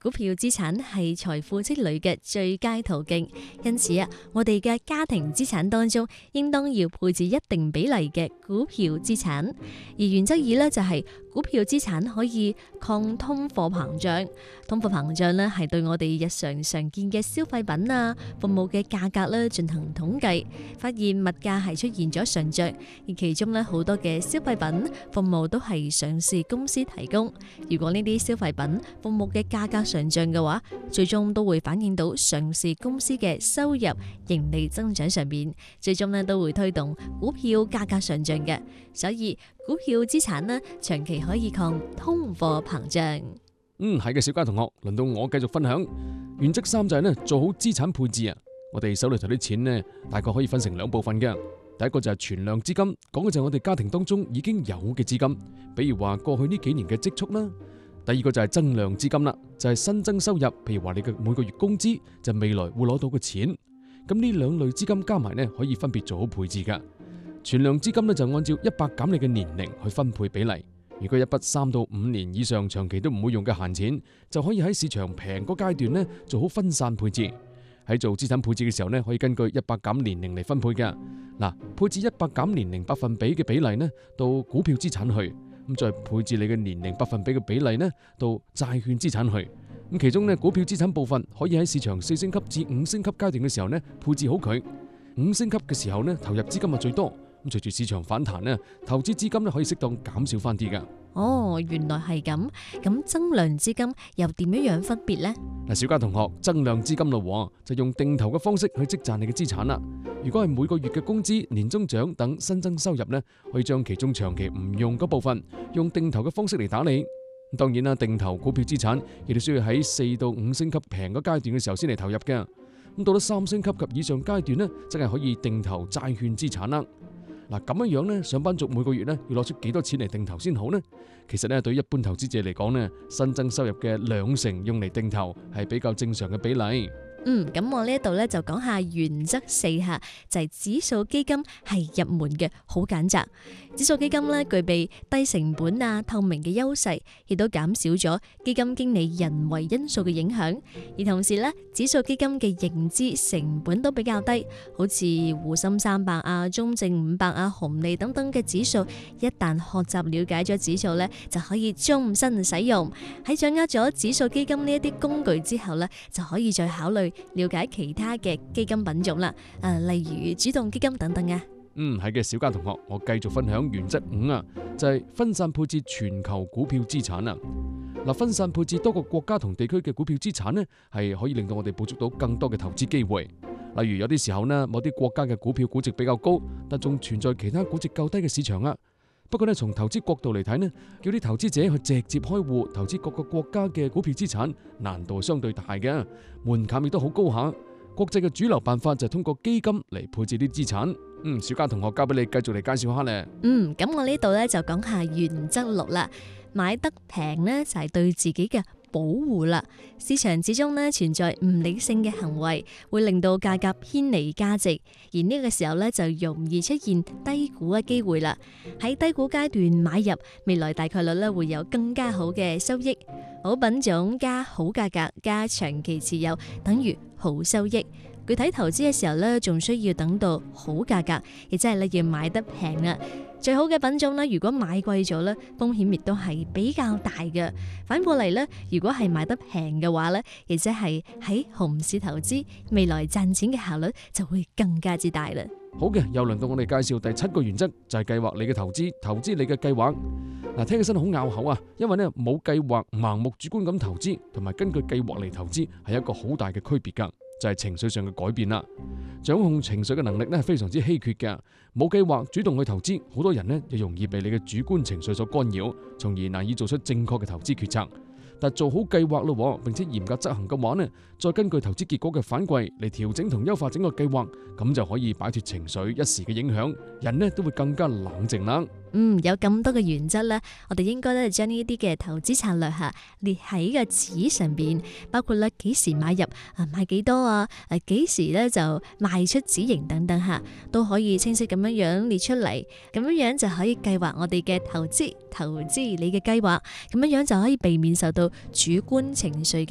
股票資產係財富積累嘅最佳途徑，因此我哋嘅家庭資產當中，應當要配置一定比例嘅股票資產。而原則二呢，就係股票資產可以抗通貨膨脹。通貨膨脹呢，係對我哋日常見嘅消費品啊、服務嘅價格呢進行統計，發現物價係出現咗上漲，而其中呢，好多嘅消費品、服務都係上市公司提供。如果呢啲消費品、服務嘅價格上漲嘅話，最終都會反映到上市公司嘅收入、盈利增長上面，最終呢都會推動股票價格上漲嘅。所以股票資產呢，長期可以抗通貨膨脹。 係嘅，小嘉同學，輪到我繼續分享。原則三就係呢，做好資產配置啊。我哋手裏頭啲錢呢，大概可以分成兩部分嘅。第一個就係存量資金，講嘅就係我哋家庭當中已經有嘅資金，比如話過去呢幾年嘅積蓄啦。第二個就係增量資金啦，就係新增收入，譬如話你嘅每個月工資，就未來會攞到嘅錢。咁呢兩類資金加埋呢，可以分別做好配置噶。存量資金呢，就按照100減你嘅年齡去分配比例。如果一筆3到5年以上長期都唔會用嘅閒錢，就可以喺市場平嗰階段呢做好分散配置。喺做資產配置嘅時候呢，可以根據100減年齡嚟分配嘅。嗱，配置100減年齡百分比嘅比例呢，到股票資產去，咁再配置你嘅年齡百分比嘅比例呢，到債券資產去。咁其中呢，股票資產部分可以喺市場4星級至5星級階段嘅時候呢配置好佢。5星級嘅時候呢，投入資金係最多。咁隨住市場反彈呢，投資資金呢可以適當減少翻啲噶。 哦，原來係咁。咁增量資金又點樣分別呢？ 嗱，小嘉同學，增量資金咯，就用定投嘅方式去積賺你嘅資產啦。如果係每個月嘅工資、年終獎等新增收入呢，可以將其中長期唔用嗰部分，用定投嘅方式嚟打理。當然啦，定投股票資產亦都需要喺4到5星級平嗰階段嘅時候先嚟投入嘅。咁到咗3星級及以上階段呢，真係可以定投債券資產啦。嗱，咁樣樣呢，上班族每個月呢要攞出幾多錢嚟定投先好呢？其實呢，對於一般投資者嚟講呢，新增收入嘅2成用嚟定投係比較正常嘅比例。 咁我呢一度呢就講下原則4下，就係指數基金係入門嘅，好揀擇。指數基金呢具備低成本啊、透明嘅優勢，亦都減少咗基金經理人為因素嘅影響。而同時呢，指數基金嘅認知成本都比較低，好似滬深300啊、中證500啊、紅利等等嘅指數，一旦學習了解咗指數呢，就可以終身使用。喺掌握咗指數基金呢一啲工具之後呢，就可以再考慮了解其他嘅基金品種啦，例如主動基金等等啊。 係嘅，小嘉同學，我繼續分享原則5啊，就係分散配置全球股票資產啊。嗱，分散配置多個國家同地區嘅股票資產呢，係可以令到我哋捕捉到更多嘅投資機會。例如有啲時候呢，某啲國家嘅股票估值比較高，但仲存在其他估值較低嘅市場啊。不過呢，從投資角度嚟睇呢，叫啲投資者去直接開戶投資各個國家嘅股票資產，難度相對大嘅，門檻亦都好高下。國際嘅主流辦法就係通過基金嚟配置啲資產。小嘉同學交俾你繼續嚟介紹下咧。 咁我呢度呢就講下原則6啦。買得平呢就係對自己嘅保護啦。市場始終呢存在唔理性嘅行為，會令到價格偏離價值，而呢個時候呢就容易出現低估嘅機會啦。喺低估階段買入，未來大概率呢會有更加好嘅收益。好品種加好價格加長期持有等於好收益。具體投資嘅時候呢，仲需要等到好價格，亦即係呢要買得平啦。最好嘅品種呢，如果買貴咗呢，風險亦都係比較大嘅。反過嚟呢，如果係買得平嘅話呢，亦即係喺熊市投資，未來賺錢嘅效率就會更加之大啦。 好嘅，又輪到我哋介紹第7個原則，就係計劃你嘅投資，投資你嘅計劃。嗱，聽起身好拗口啊，因為呢冇計劃、盲目主觀咁投資，同埋根據計劃嚟投資，係一個好大嘅區別噶。就係情緒上嘅改變啦。掌控情緒嘅能力呢係非常之稀缺嘅。冇計劃主動去投資，好多人呢又容易被你嘅主觀情緒所干擾，從而難以做出正確嘅投資決策。但做好計劃咯，並且嚴格執行嘅話呢，再根據投資結果嘅反饋嚟調整同優化整個計劃，咁就可以擺脫情緒一時嘅影響，人呢都會更加冷靜啦。 有咁多嘅原則咧，我哋應該咧將呢啲嘅投資策略列喺個紙上邊，包括咧幾時買入買幾多啊，幾時咧就賣出止盈等等都可以清晰咁樣列出嚟，咁樣就可以計劃我哋嘅投資你嘅計劃，咁樣就可以避免受到主觀情緒嘅